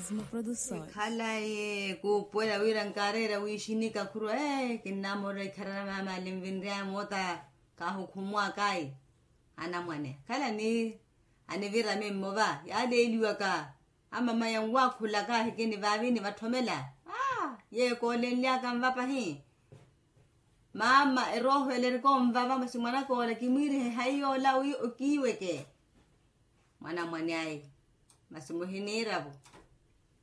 Mesmo Produções. Khalaye ko pueda wiran carrera wishinika khuru kinamore kharana mama limvindria mota ka hukumwa kai ana mwane khala ni anivira memova ya deliwa ka ama mayan wa khula ka hikini vavini vathomela ye ko lenlia kan va pahi mama eroho elerkom va mama simana ko le kimiri hayo la ukiweke mwana mwane ai masimuhinira bo